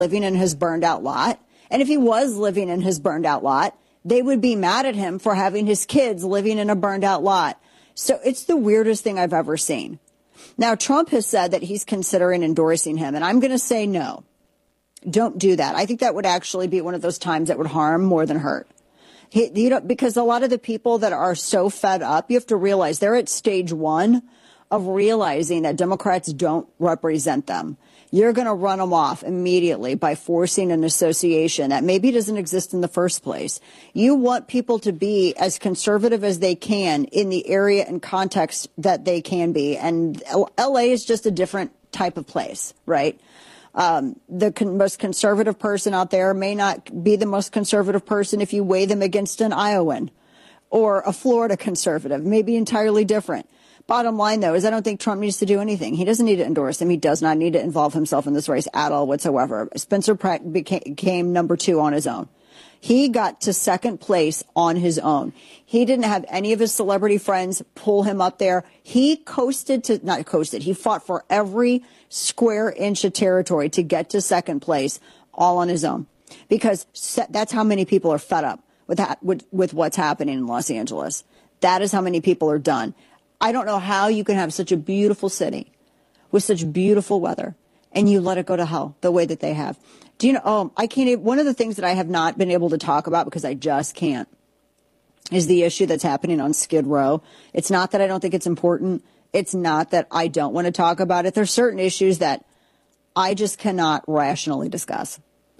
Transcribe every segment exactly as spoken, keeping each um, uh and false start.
living in his burned out lot. And if he was living in his burned out lot, they would be mad at him for having his kids living in a burned out lot. So it's the weirdest thing I've ever seen. Now, Trump has said that he's considering endorsing him, and I'm going to say no. Don't do that. I think that would actually be one of those times that would harm more than hurt. He, you know, because a lot of the people that are so fed up, you have to realize they're at stage one of realizing that Democrats don't represent them. You're going to run them off immediately by forcing an association that maybe doesn't exist in the first place. You want people to be as conservative as they can in the area and context that they can be. And L A is just a different type of place, right? Um, the con- most conservative person out there may not be the most conservative person if you weigh them against an Iowan or a Florida conservative, maybe entirely different. Bottom line, though, is I don't think Trump needs to do anything. He doesn't need to endorse him. He does not need to involve himself in this race at all whatsoever. Spencer Pratt became, became number two on his own. He got to second place on his own. He didn't have any of his celebrity friends pull him up there. He coasted to, not coasted, he fought for every square inch of territory to get to second place all on his own. Because that's how many people are fed up with, that, with, with what's happening in Los Angeles. That is how many people are done. I don't know how you can have such a beautiful city with such beautiful weather and you let it go to hell the way that they have. Do you know, oh, I can't even, one of the things that I have not been able to talk about because I just can't is the issue that's happening on Skid Row. It's not that I don't think it's important. It's not that I don't want to talk about it. There's certain issues that I just cannot rationally discuss.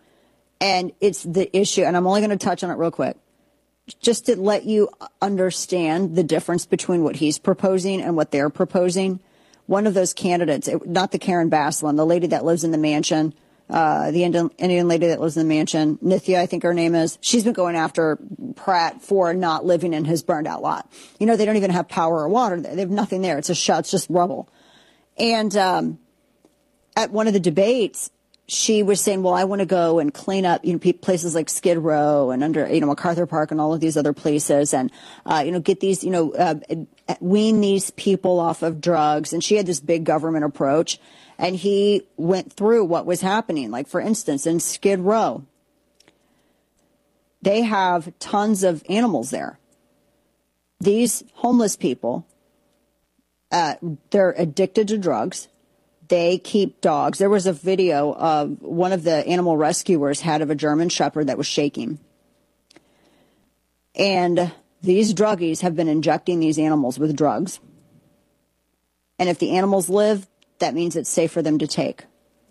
And it's the issue, and I'm only going to touch on it real quick, just to let you understand the difference between what he's proposing and what they're proposing. One of those candidates, it, not the Karen Bass one, the lady that lives in the mansion, uh, the Indian, Indian lady that lives in the mansion, Nithya, I think her name is, she's been going after Pratt for not living in his burned out lot. You know, they don't even have power or water. They have nothing there. It's a shut. It's just rubble. And um, at one of the debates, she was saying, well, I want to go and clean up, you know, places like Skid Row and under, you know, MacArthur Park and all of these other places and, uh, you know, get these, you know, uh, wean these people off of drugs. And she had this big government approach. And he went through what was happening. Like, for instance, in Skid Row, they have tons of animals there. These homeless people, uh, they're addicted to drugs. They keep dogs. There was a video of one of the animal rescuers had of a German Shepherd that was shaking. And these druggies have been injecting these animals with drugs. And if the animals live, that means it's safe for them to take.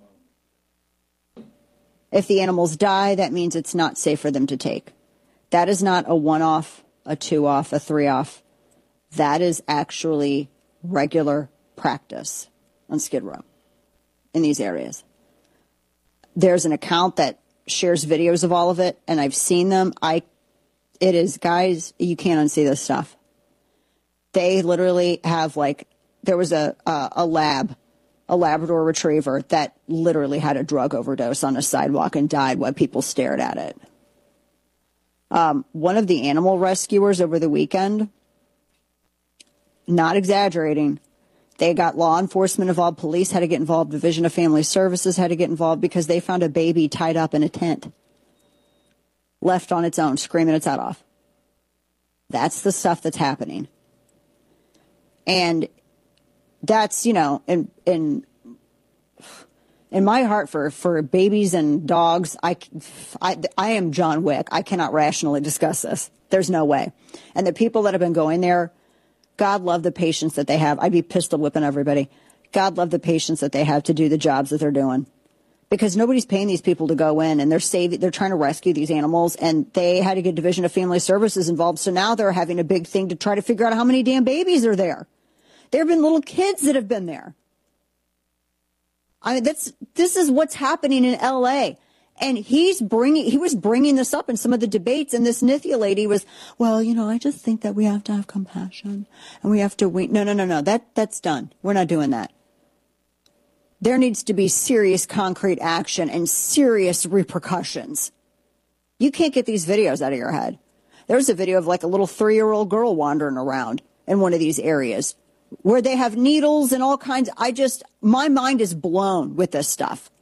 If the animals die, that means it's not safe for them to take. That is not a one-off, a two-off, a three-off. That is actually regular practice on Skid Row in these areas. There's an account that shares videos of all of it, and I've seen them. I, it is, guys, you can't unsee this stuff. They literally have, like, there was a, a, a lab, a Labrador Retriever that literally had a drug overdose on a sidewalk and died while people stared at it. Um, one of the animal rescuers over the weekend, not exaggerating, they got law enforcement involved. Police had to get involved. Division of Family Services had to get involved because they found a baby tied up in a tent, left on its own, screaming its head off. That's the stuff that's happening. And that's, you know, in in in my heart for, for babies and dogs, I, I, I am John Wick. I cannot rationally discuss this. There's no way. And the people that have been going there, God love the patience that they have. I'd be pistol whipping everybody. God love the patience that they have to do the jobs that they're doing. Because nobody's paying these people to go in and they're saving, they're trying to rescue these animals, and they had to get Division of Family Services involved. So now they're having a big thing to try to figure out how many damn babies are there. There have been little kids that have been there. I mean, that's, this is what's happening in L A. And he's bringing, he was bringing this up in some of the debates, and this Nithya lady was, well, you know, I just think that we have to have compassion and we have to wait. No, no, no, no, that, that's done. We're not doing that. There needs to be serious concrete action and serious repercussions. You can't get these videos out of your head. There's a video of like a little three-year-old girl wandering around in one of these areas where they have needles and all kinds. I just, my mind is blown with this stuff.